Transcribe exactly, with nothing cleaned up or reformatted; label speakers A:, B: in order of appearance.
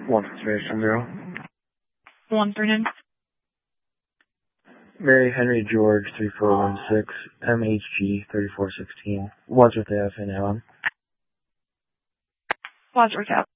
A: One Station Zero.
B: One three nine.
A: Mary Henry George three four one six M H G thirty four sixteen. Wadsworth Ave in Allen.
B: Wadsworth Ave.